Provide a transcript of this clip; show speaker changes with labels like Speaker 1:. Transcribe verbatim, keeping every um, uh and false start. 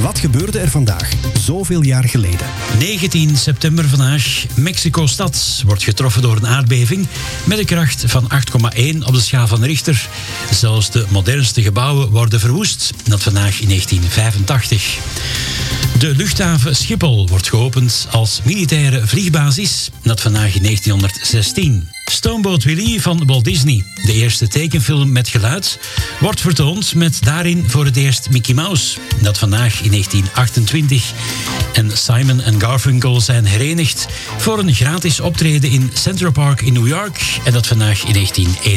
Speaker 1: Wat gebeurde er vandaag, zoveel jaar geleden?
Speaker 2: negentien september vandaag. Mexico-stad wordt getroffen door een aardbeving met een kracht van acht komma één op de schaal van Richter. Zelfs de modernste gebouwen worden verwoest. Dat vandaag in negentien vijfentachtig. De luchthaven Schiphol wordt geopend als militaire vliegbasis. Dat vandaag in negentienhonderdzestien. Steamboat Willie van Walt Disney, de eerste tekenfilm met geluid, wordt vertoond met daarin voor het eerst Mickey Mouse. Dat vandaag in negentien achtentwintig. En Simon en Garfunkel zijn herenigd voor een gratis optreden in Central Park in New York. En dat vandaag in negentien eenennegentig.